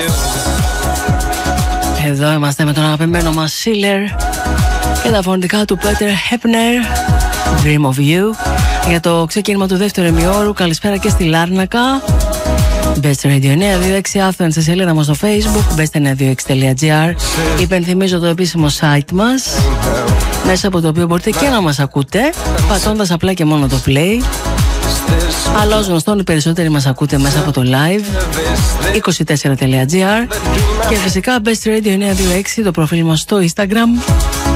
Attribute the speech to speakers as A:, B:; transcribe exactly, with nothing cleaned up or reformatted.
A: Εδώ είμαστε με τον αγαπημένο μας Sealer και τα φωνητικά του Peter Hepner, Dream of You, για το ξεκίνημα του δεύτερου ημιώρου. Καλησπέρα και στη Λάρνακα. Best Radio εννιά δύο έξι Athens, στη σελίδα μας στο Facebook best εννιά δύο έξι τελεία gr. Υπενθυμίζω το επίσημο site μας, μέσα από το οποίο μπορείτε και να μας ακούτε πατώντας απλά και μόνο το play. Αλλά ως γνωστόν οι περισσότεροι μας ακούτε μέσα από το live είκοσι τέσσερα τελεία gr και φυσικά Best Radio εννιά δύο έξι το προφίλ μας στο Instagram.